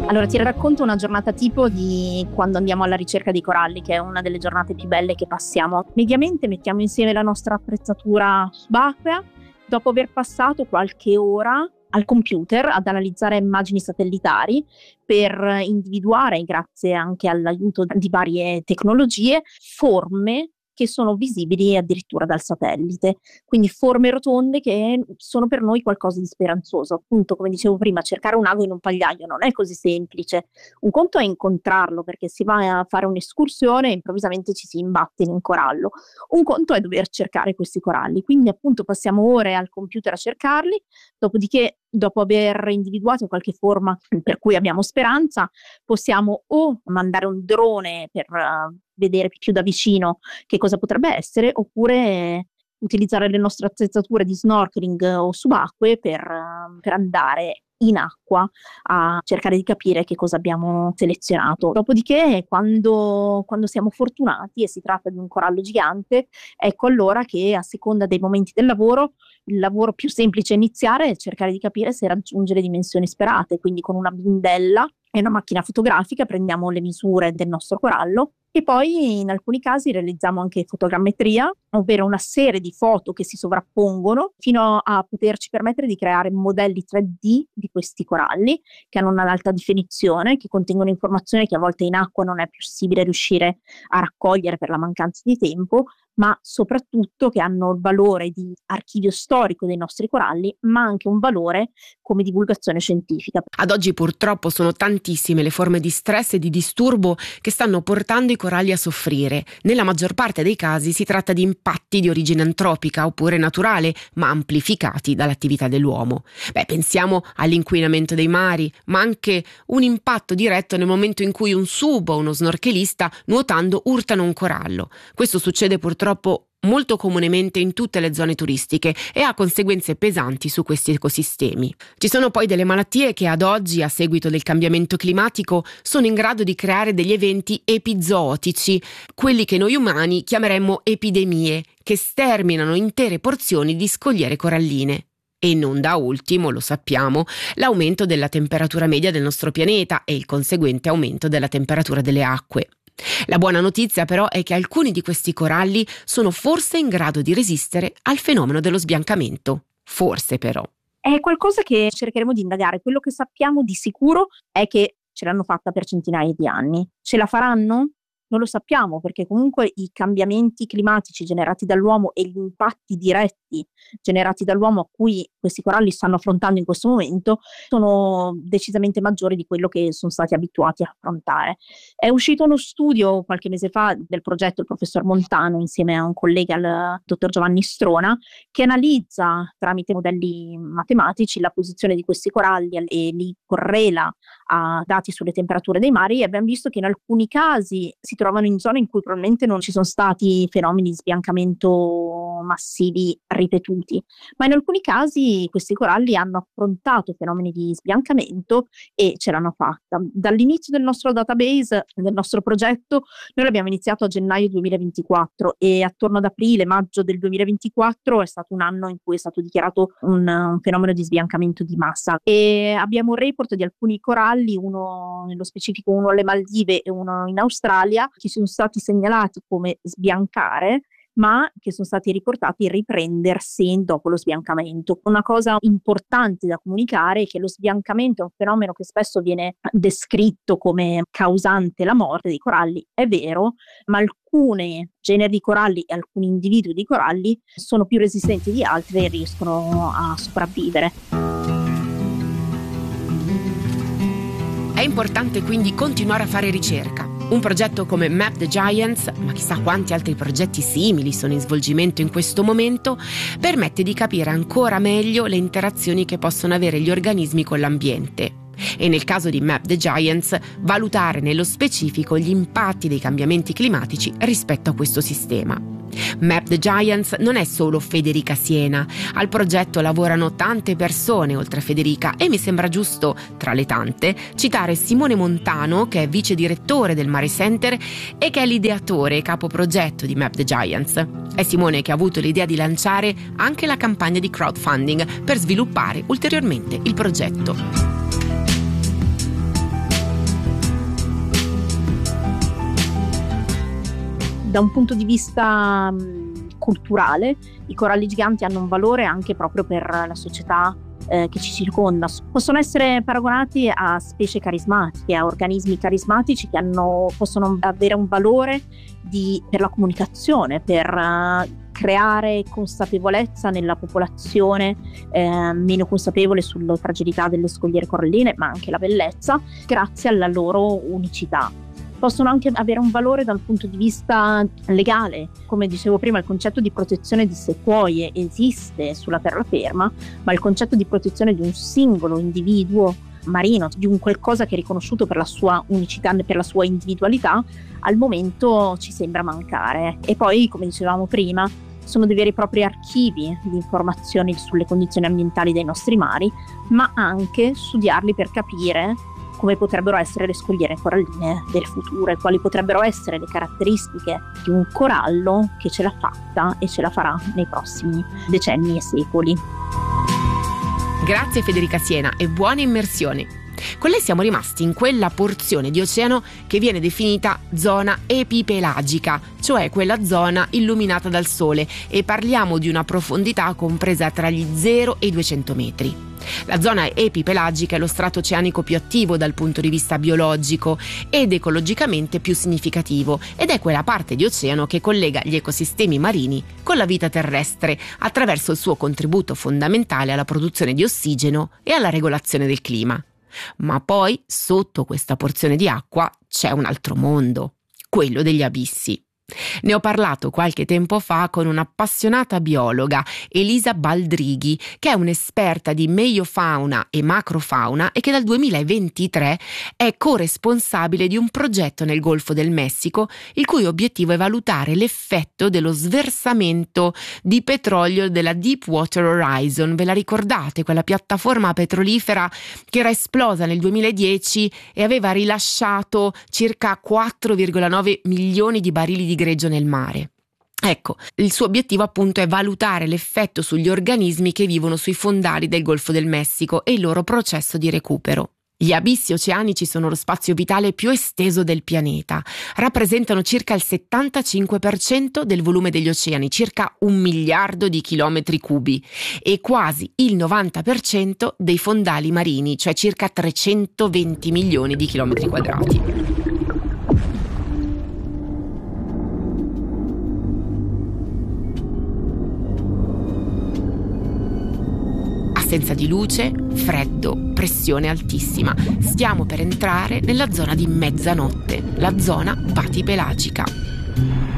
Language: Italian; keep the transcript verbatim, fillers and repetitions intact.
Allora ti racconto una giornata tipo di quando andiamo alla ricerca dei coralli, che è una delle giornate più belle che passiamo. Mediamente mettiamo insieme la nostra attrezzatura subacquea, dopo aver passato qualche ora al computer ad analizzare immagini satellitari per individuare, grazie anche all'aiuto di varie tecnologie, forme che sono visibili addirittura dal satellite, quindi forme rotonde che sono per noi qualcosa di speranzoso. Appunto, come dicevo prima, cercare un ago in un pagliaio non è così semplice. Un conto è incontrarlo, perché si va a fare un'escursione e improvvisamente ci si imbatte in un corallo. Un conto è dover cercare questi coralli, quindi appunto passiamo ore al computer a cercarli, dopodiché, dopo aver individuato qualche forma per cui abbiamo speranza, possiamo o mandare un drone per uh, vedere più da vicino che cosa potrebbe essere, oppure utilizzare le nostre attrezzature di snorkeling o subacquee per, uh, per andare in acqua a cercare di capire che cosa abbiamo selezionato. Dopodiché, quando, quando siamo fortunati e si tratta di un corallo gigante, ecco allora che, a seconda dei momenti del lavoro, il lavoro più semplice iniziare è cercare di capire se raggiunge le dimensioni sperate, quindi con una bindella e una macchina fotografica prendiamo le misure del nostro corallo e poi in alcuni casi realizziamo anche fotogrammetria, ovvero una serie di foto che si sovrappongono fino a poterci permettere di creare modelli tre D di questi coralli che hanno un'alta definizione, che contengono informazioni che a volte in acqua non è possibile riuscire a raccogliere per la mancanza di tempo, ma soprattutto che hanno il valore di archivio storico dei nostri coralli, ma anche un valore come divulgazione scientifica. Ad oggi purtroppo sono tantissime le forme di stress e di disturbo che stanno portando i coralli a soffrire. Nella maggior parte dei casi si tratta di impatti di origine antropica oppure naturale, ma amplificati dall'attività dell'uomo. Beh, pensiamo all'inquinamento dei mari, ma anche un impatto diretto nel momento in cui un sub o uno snorkelista nuotando urtano un corallo. Questo succede purtroppo molto comunemente in tutte le zone turistiche e ha conseguenze pesanti su questi ecosistemi. Ci sono poi delle malattie che ad oggi, a seguito del cambiamento climatico, sono in grado di creare degli eventi epizootici, quelli che noi umani chiameremmo epidemie, che sterminano intere porzioni di scogliere coralline. E non da ultimo, lo sappiamo, l'aumento della temperatura media del nostro pianeta e il conseguente aumento della temperatura delle acque. La buona notizia però è che alcuni di questi coralli sono forse in grado di resistere al fenomeno dello sbiancamento. Forse però. È qualcosa che cercheremo di indagare. Quello che sappiamo di sicuro è che ce l'hanno fatta per centinaia di anni. Ce la faranno? Non lo sappiamo, perché comunque i cambiamenti climatici generati dall'uomo e gli impatti diretti generati dall'uomo a cui questi coralli stanno affrontando in questo momento sono decisamente maggiori di quello che sono stati abituati a affrontare. È uscito uno studio qualche mese fa del progetto il professor Montano insieme a un collega, il dottor Giovanni Strona, che analizza tramite modelli matematici la posizione di questi coralli e li correla a dati sulle temperature dei mari, e abbiamo visto che in alcuni casi si trovano in zone in cui probabilmente non ci sono stati fenomeni di sbiancamento massivi ripetuti, ma in alcuni casi questi coralli hanno affrontato fenomeni di sbiancamento e ce l'hanno fatta. Dall'inizio del nostro database, del nostro progetto, noi l'abbiamo iniziato a gennaio duemilaventiquattro e attorno ad aprile-maggio del duemilaventiquattro è stato un anno in cui è stato dichiarato un, un fenomeno di sbiancamento di massa, e abbiamo un report di alcuni coralli, uno nello specifico uno alle Maldive e uno in Australia, che sono stati segnalati come sbiancare, ma che sono stati riportati riprendersi dopo lo sbiancamento. Una cosa importante da comunicare è che lo sbiancamento è un fenomeno che spesso viene descritto come causante la morte dei coralli. È vero, ma alcuni generi di coralli e alcuni individui di coralli sono più resistenti di altri e riescono a sopravvivere. È importante quindi continuare a fare ricerca. Un progetto come Map the Giants, ma chissà quanti altri progetti simili sono in svolgimento in questo momento, permette di capire ancora meglio le interazioni che possono avere gli organismi con l'ambiente. E nel caso di Map the Giants, valutare nello specifico gli impatti dei cambiamenti climatici rispetto a questo sistema. Map the Giants non è solo Federica Siena, al progetto lavorano tante persone oltre a Federica e mi sembra giusto, tra le tante, citare Simone Montano, che è vice direttore del Mare Center e che è l'ideatore e capoprogetto di Map the Giants. È Simone che ha avuto l'idea di lanciare anche la campagna di crowdfunding per sviluppare ulteriormente il progetto. Da un punto di vista mh, culturale, i coralli giganti hanno un valore anche proprio per la società eh, che ci circonda. Possono essere paragonati a specie carismatiche, a organismi carismatici che hanno, possono avere un valore di, per la comunicazione, per uh, creare consapevolezza nella popolazione eh, meno consapevole sulla fragilità delle scogliere coralline, ma anche la bellezza, grazie alla loro unicità. Possono anche avere un valore dal punto di vista legale. Come dicevo prima, il concetto di protezione di sequoie esiste sulla terraferma, ma il concetto di protezione di un singolo individuo marino, di un qualcosa che è riconosciuto per la sua unicità e per la sua individualità, al momento ci sembra mancare. E poi, come dicevamo prima, sono dei veri e propri archivi di informazioni sulle condizioni ambientali dei nostri mari, ma anche studiarli per capire come potrebbero essere le scogliere coralline del futuro e quali potrebbero essere le caratteristiche di un corallo che ce l'ha fatta e ce la farà nei prossimi decenni e secoli. Grazie Federica Siena e buone immersioni. Con lei siamo rimasti in quella porzione di oceano che viene definita zona epipelagica, cioè quella zona illuminata dal sole, e parliamo di una profondità compresa tra gli zero e i duecento metri. La zona epipelagica è lo strato oceanico più attivo dal punto di vista biologico ed ecologicamente più significativo, ed è quella parte di oceano che collega gli ecosistemi marini con la vita terrestre attraverso il suo contributo fondamentale alla produzione di ossigeno e alla regolazione del clima. Ma poi, sotto questa porzione di acqua, c'è un altro mondo, quello degli abissi. Ne ho parlato qualche tempo fa con un'appassionata biologa, Elisa Baldrighi, che è un'esperta di meiofauna e macrofauna e che dal duemilaventitré è corresponsabile di un progetto nel Golfo del Messico, il cui obiettivo è valutare l'effetto dello sversamento di petrolio della Deepwater Horizon. Ve la ricordate? Quella piattaforma petrolifera che era esplosa nel duemiladieci e aveva rilasciato circa quattro virgola nove milioni di barili di greggio nel mare. Ecco, il suo obiettivo appunto è valutare l'effetto sugli organismi che vivono sui fondali del Golfo del Messico e il loro processo di recupero. Gli abissi oceanici sono lo spazio vitale più esteso del pianeta. Rappresentano circa il settantacinque per cento del volume degli oceani, circa un miliardo di chilometri cubi, e quasi il novanta per cento dei fondali marini, cioè circa trecentoventi milioni di chilometri quadrati. Assenza di luce, freddo, pressione altissima. Stiamo per entrare nella zona di mezzanotte, la zona batipelagica.